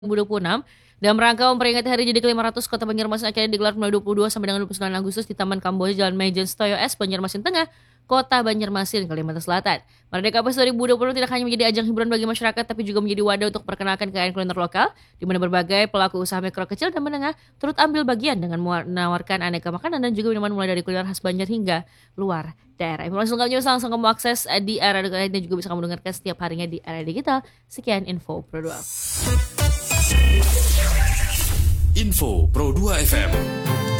2026 dalam rangka memperingati hari jadi ke-500 Kota Banjarmasin. Acara digelar mulai 22 sampai dengan 29 Agustus di Taman Kamboja, Jalan Maijen Setoyo S, Banjarmasin Tengah, Kota Banjarmasin, Kalimantan Selatan. Merdeka Fest 2020 tidak hanya menjadi ajang hiburan bagi masyarakat, tapi juga menjadi wadah untuk perkenalkan kekayaan kuliner lokal, di mana berbagai pelaku usaha mikro kecil dan menengah turut ambil bagian dengan menawarkan aneka makanan dan juga minuman mulai dari kuliner khas Banjar hingga luar daerah. Informasi lengkapnya bisa langsung kamu akses di area digital dan juga bisa kamu dengarkan setiap harinya di area digital. Sekian info Pro 2. Info Pro 2 FM.